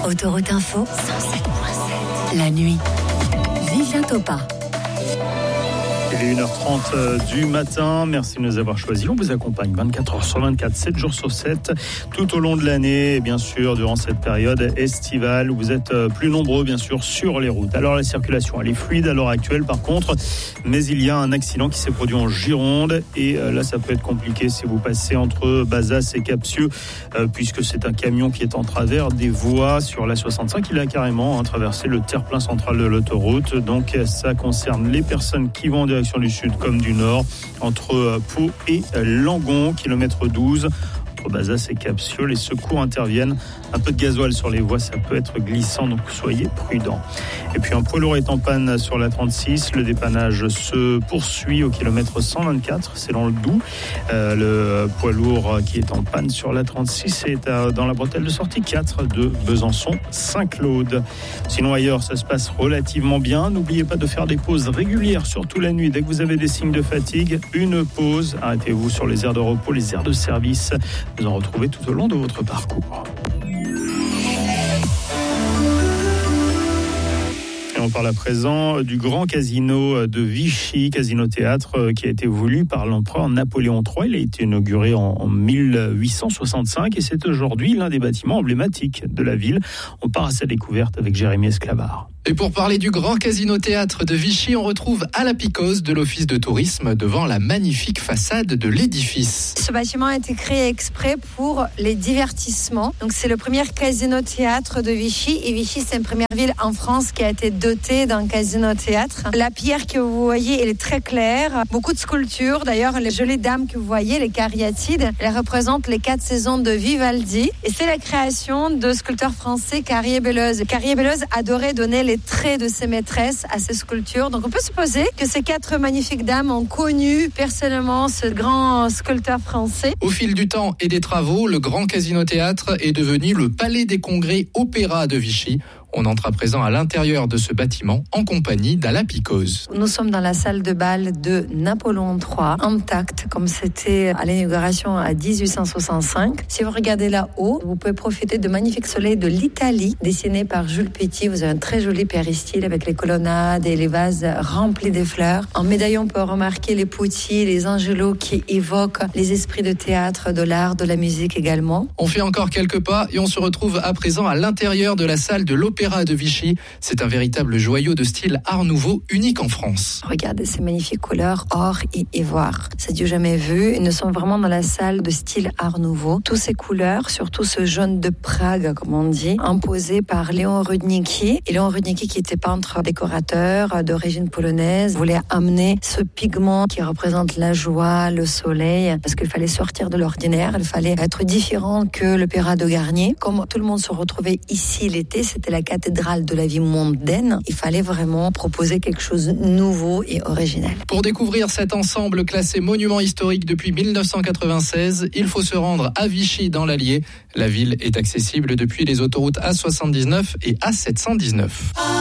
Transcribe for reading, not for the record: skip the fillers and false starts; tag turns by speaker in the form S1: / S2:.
S1: Autoroute Info, 107.7. La nuit. Vivien Topin.
S2: Il est 1h30 du matin. Merci de nous avoir choisis. On vous accompagne 24 heures sur 24, 7 jours sur 7, tout au long de l'année. Et bien sûr, durant cette période estivale, vous êtes plus nombreux, bien sûr, sur les routes. Alors, la circulation, elle est fluide à l'heure actuelle, par contre. Mais il y a un accident qui s'est produit en Gironde. Et là, ça peut être compliqué si vous passez entre Bazas et Capsieux, puisque c'est un camion qui est en travers des voies sur la 65. Il a carrément traversé le terre-plein central de l'autoroute. Donc, ça concerne les personnes qui vont en direction du sud comme du nord, entre Pau et Langon, kilomètre 12. Entre Bazas et Capsieux, les secours interviennent. Un peu de gasoil sur les voies, ça peut être glissant, donc soyez prudents. Et puis un poids lourd est en panne sur la 36. Le dépannage se poursuit au kilomètre 124, c'est dans le Doubs. Le poids lourd qui est en panne sur la 36 est dans la bretelle de sortie 4 de Besançon-Saint-Claude. Sinon ailleurs, ça se passe relativement bien. N'oubliez pas de faire des pauses régulières, surtout la nuit. Dès que vous avez des signes de fatigue, une pause. Arrêtez-vous sur les aires de repos, les aires de service. Vous en retrouvez tout au long de votre parcours. Et on parle à présent du grand casino de Vichy, Casino Théâtre, qui a été voulu par l'empereur Napoléon III. Il a été inauguré en 1865 et c'est aujourd'hui l'un des bâtiments emblématiques de la ville. On part à sa découverte avec Jérémy Esclavard.
S3: Et pour parler du grand casino théâtre de Vichy, on retrouve Ala Picose de l'Office de tourisme devant la magnifique façade de l'édifice.
S4: Ce bâtiment a été créé exprès pour les divertissements. Donc c'est le premier casino théâtre de Vichy. Et Vichy, c'est une première ville en France qui a été dotée d'un casino théâtre. La pierre que vous voyez, elle est très claire. Beaucoup de sculptures. D'ailleurs, les jolies dames que vous voyez, les cariatides, elles représentent les 4 saisons de Vivaldi. Et c'est la création de sculpteur français Carrier-Belleuse. Carrier-Belleuse adorait donner les traits de ses maîtresses à ses sculptures. Donc on peut supposer que ces 4 magnifiques dames ont connu personnellement ce grand sculpteur français.
S3: Au fil du temps et des travaux, le grand casino théâtre est devenu le palais des congrès Opéra de Vichy. On entre à présent à l'intérieur de ce bâtiment en compagnie d'Ala Picose.
S4: Nous sommes dans la salle de bal de Napoléon III, intacte comme c'était à l'inauguration à 1865. Si vous regardez là-haut, vous pouvez profiter de magnifiques soleils de l'Italie, dessinés par Jules Petit. Vous avez un très joli péristyle avec les colonnades et les vases remplis de fleurs. En médaillon, on peut remarquer les Pucci, les angelots qui évoquent les esprits de théâtre, de l'art, de la musique également.
S3: On fait encore quelques pas et on se retrouve à présent à l'intérieur de la salle de l'Opéra de Vichy. C'est un véritable joyau de style Art Nouveau unique en France.
S4: Regardez ces magnifiques couleurs or et ivoire. C'est du jamais vu. Nous sommes vraiment dans la salle de style Art Nouveau. Toutes ces couleurs, surtout ce jaune de Prague, comme on dit, imposé par Léon Rudnicki. Et Léon Rudnicki, qui était peintre décorateur d'origine polonaise, voulait amener ce pigment qui représente la joie, le soleil, parce qu'il fallait sortir de l'ordinaire. Il fallait être différent que l'Opéra de Garnier. Comme tout le monde se retrouvait ici l'été, c'était la cathédrale de la vie mondaine. Il fallait vraiment proposer quelque chose de nouveau et original.
S3: Pour découvrir cet ensemble classé monument historique depuis 1996, il faut se rendre à Vichy dans l'Allier. La ville est accessible depuis les autoroutes A79 et A719.